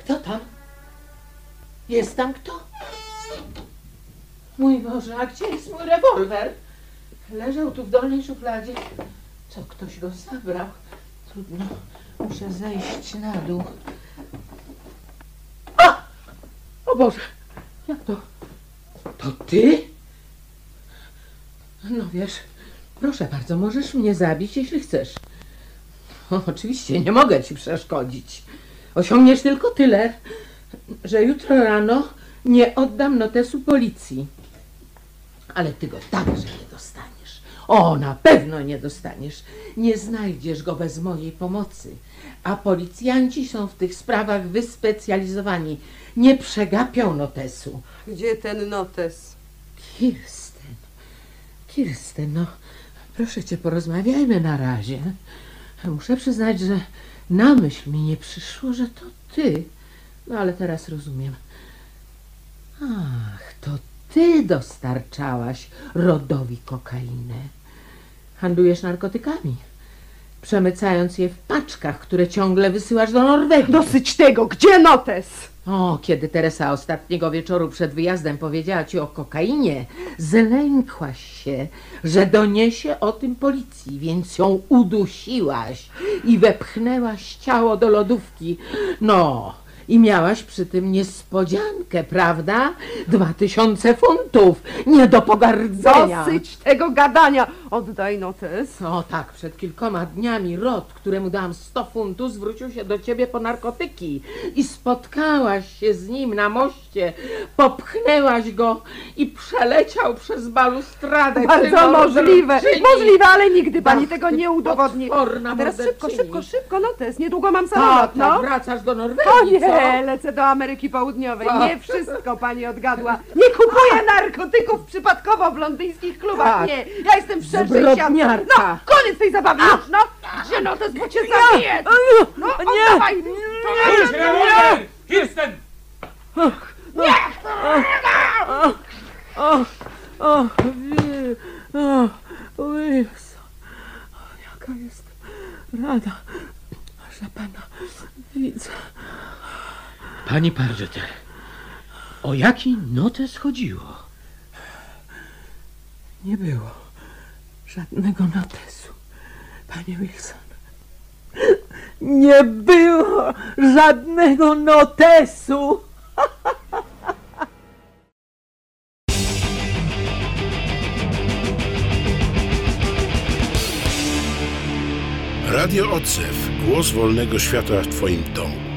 Kto tam? Jest tam kto? Mój Boże, a gdzie jest mój rewolwer? Leżał tu w dolnej szufladzie. Co, ktoś go zabrał? Trudno, muszę zejść na dół. A! O Boże, jak to? To ty? No wiesz, proszę bardzo, możesz mnie zabić, jeśli chcesz. O, oczywiście, nie mogę ci przeszkodzić. Osiągniesz tylko tyle, że jutro rano nie oddam notesu policji. Ale ty go także nie dostaniesz. O, na pewno nie dostaniesz. Nie znajdziesz go bez mojej pomocy. A policjanci są w tych sprawach wyspecjalizowani. Nie przegapią notesu. Gdzie ten notes? Kirsten, no proszę cię, porozmawiajmy na razie. Muszę przyznać, że na myśl mi nie przyszło, że to ty. No ale teraz rozumiem. Ach, to ty dostarczałaś Rodowi kokainę. Handlujesz narkotykami, przemycając je w paczkach, które ciągle wysyłasz do Norwegii. Dosyć tego! Gdzie notes? O, kiedy Teresa ostatniego wieczoru przed wyjazdem powiedziała ci o kokainie, zlękłaś się, że doniesie o tym policji, więc ją udusiłaś i wepchnęłaś ciało do lodówki. No, i miałaś przy tym niespodziankę, prawda? 2000 funtów, nie do pogardzenia. Dosyć tego gadania! Oddaj notes. O tak, przed kilkoma dniami Rod, któremu dałam 100 funtów, zwrócił się do ciebie po narkotyki i spotkałaś się z nim na moście, popchnęłaś go i przeleciał przez balustradę. Bardzo możliwe, możliwe, ale nigdy pani Ach, tego ty nie udowodni. potworna A teraz morderczyni. szybko notes. Niedługo mam Tak, samolot, no. tak, wracasz do Norwegii, O nie, co? lecę do Ameryki Południowej. Tak. Nie wszystko pani odgadła. Nie kupuję narkotyków przypadkowo w londyńskich klubach. Tak. Nie, ja jestem w szerszej siatce. Zbrodniarka. No, koniec tej zabawy już, no. Gdzie notes, bo cię zabiję. No, oddawaj. Już rewolwer! Kirsten! Wilson, jaka jest rada, że pana widzę. Pani Pargeter, o jaki notes chodziło? Nie było żadnego notesu, panie Wilson. Nie było żadnego notesu. Radio Odzew. Głos wolnego świata w twoim domu.